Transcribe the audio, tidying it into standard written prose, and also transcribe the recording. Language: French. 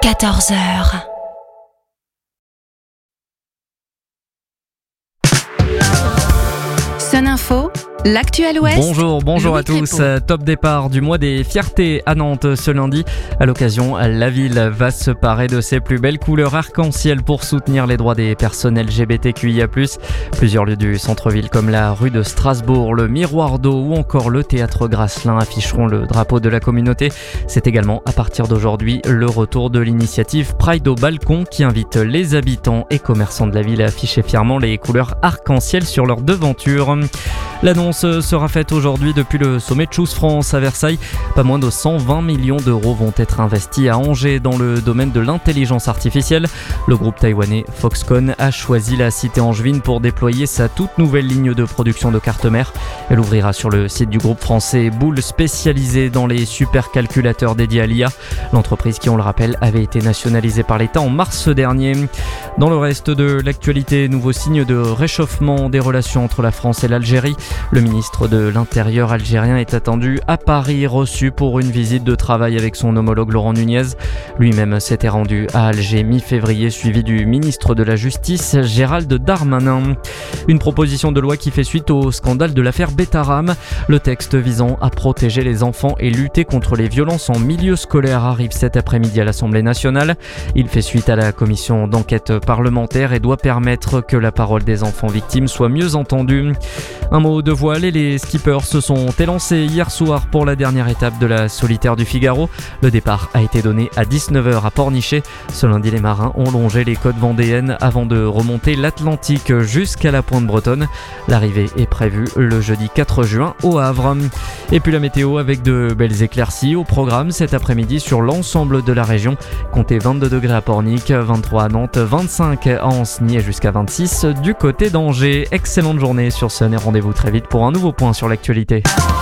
14h. Sun Info, l'actu Ouest. Bonjour à tous. Top départ du mois des fiertés à Nantes ce lundi. À l'occasion, la ville va se parer de ses plus belles couleurs arc-en-ciel pour soutenir les droits des personnes LGBTQIA+. Plusieurs lieux du centre-ville comme la rue de Strasbourg, le Miroir d'eau ou encore le théâtre Grasselin afficheront le drapeau de la communauté. C'est également à partir d'aujourd'hui le retour de l'initiative Pride au balcon qui invite les habitants et commerçants de la ville à afficher fièrement les couleurs arc-en-ciel sur leur devanture. L'annonce sera faite aujourd'hui depuis le sommet de Choose France à Versailles. Pas moins de 120 millions d'euros vont être investis à Angers dans le domaine de l'intelligence artificielle. Le groupe taïwanais Foxconn a choisi la cité angevine pour déployer sa toute nouvelle ligne de production de cartes mères. Elle ouvrira sur le site du groupe français Boule, spécialisé dans les supercalculateurs dédiés à l'IA. L'entreprise qui, on le rappelle, avait été nationalisée par l'État en mars dernier. Dans le reste de l'actualité, nouveau signe de réchauffement des relations entre la France et l'Algérie. Le ministre de l'Intérieur algérien est attendu à Paris, reçu pour une visite de travail avec son homologue Laurent Nunez. Lui-même s'était rendu à Alger mi-février, suivi du ministre de la Justice Gérald Darmanin. Une proposition de loi qui fait suite au scandale de l'affaire Betaram. Le texte visant à protéger les enfants et lutter contre les violences en milieu scolaire arrive cet après-midi à l'Assemblée nationale. Il fait suite à la commission d'enquête parlementaire et doit permettre que la parole des enfants victimes soit mieux entendue. Un mot de voile et les skippers se sont élancés hier soir pour la dernière étape de la solitaire du Figaro. Le départ a été donné à 19h à Pornichet. Ce lundi, les marins ont longé les côtes vendéennes avant de remonter l'Atlantique jusqu'à la pointe bretonne. L'arrivée est prévue le jeudi 4 juin au Havre. Et puis la météo avec de belles éclaircies au programme cet après-midi sur l'ensemble de la région. Comptez 22 degrés à Pornic, 23 à Nantes, 25 à Ancenis et jusqu'à 26 du côté d'Angers. Excellente journée sur Sun et rendez-vous très vite pour un nouveau point sur l'actualité.